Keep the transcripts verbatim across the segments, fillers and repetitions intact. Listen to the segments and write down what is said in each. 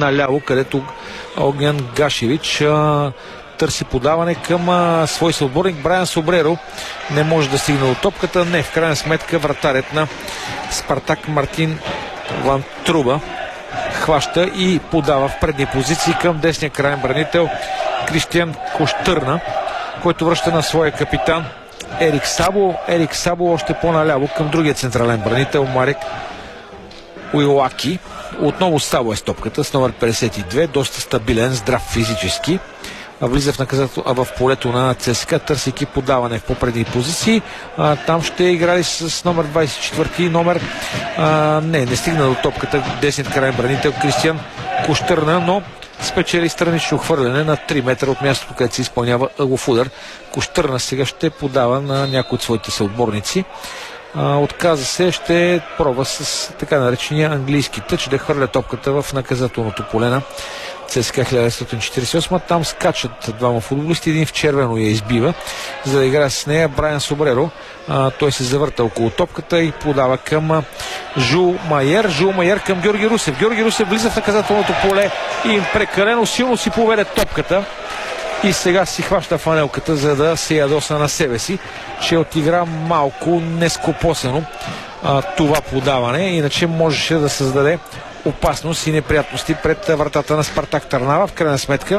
наляво, където Огнян Гашевич а, търси подаване към а, свой съотборник Брайан Собреро. Не може да стигне до топката. Не, в крайна сметка вратарят на Спартак Мартин Вантруба хваща и подава в предни позиции към десния крайен бранител Кристиан Кощърна, който връща на своя капитан Ерик Сабо. Ерик Сабо още по-наляво към другия централен бранител Марек Уилаки. Отново Сабо е с топката с номер петдесет и две, доста стабилен, здрав физически. Влиза в, наказател... в полето на ЦСКА, търсейки подаване в попредни позиции. А, там ще играли с номер двадесет и четвърти номер. А, не, не стигна до топката десният крайен бранител Кристиан Кощърна, но спечели странично хвърляне на три метра от мястото, където се изпълнява ъглов удар. Кощърна сега ще подава на някои от своите съотборници. А, отказа се, ще пробва с така наречения английски тъч да хвърля топката в наказателното поле на ЦСКА хиляда деветстотин четиридесет и осма. Там скачат двама футболисти, един в червено я избива, за да играе с нея Брайан Собреро. А, той се завърта около топката и подава към Жул Майер. Жул Майер към Георги Русев. Георги Русев влиза в наказателното поле и прекалено силно си поведе топката. И сега си хваща фанелката, за да се ядоса на себе си, че отигра малко нескопосено а, това подаване. Иначе можеше да създаде опасност и неприятности пред вратата на Спартак Търнава. В крайна сметка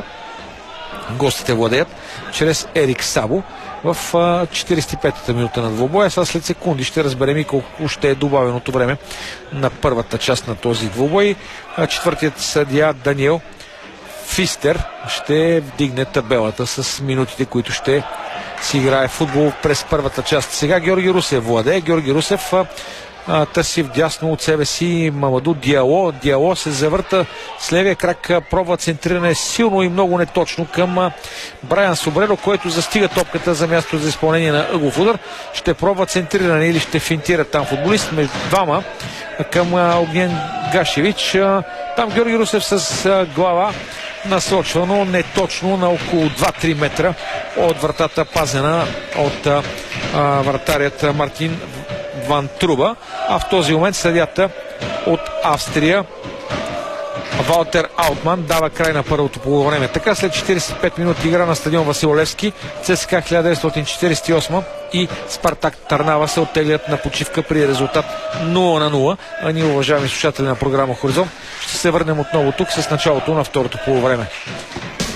гостите владеят чрез Ерик Сабо в четиридесет и петата минута на двубоя. Сега след секунди ще разберем и колко ще е добавеното време на първата част на този двубой. Четвъртият съдия Даниел Фистер ще вдигне табелата с минутите, които ще си играе футбол през първата част. Сега Георги Русев владее. Георги Русев а, търси вдясно от себе си Мамаду Диало. Диало се завърта с левия крак, пробва центриране силно и много неточно към а, Брайан Собреро, който застига топката за място за изпълнение на ъглов удар. Ще пробва центриране или ще финтира там футболист между двама към а, Огнян Гашевич. А, там Георги Русев с а, глава насочвано неточно на около два-три метра от вратата, пазена от а, вратарят Мартин Вантруба. А в този момент съдията от Австрия Валтер Аутман дава край на първото полувреме. Така след четиридесет и пет минути игра на стадион Васил Левски, ЦСКА хиляда деветстотин четиридесет и осма и Спартак Търнава се оттеглят на почивка при резултат нула на нула. А ние, уважаеми слушатели на програма Хоризонт, ще се върнем отново тук с началото на второто полувреме.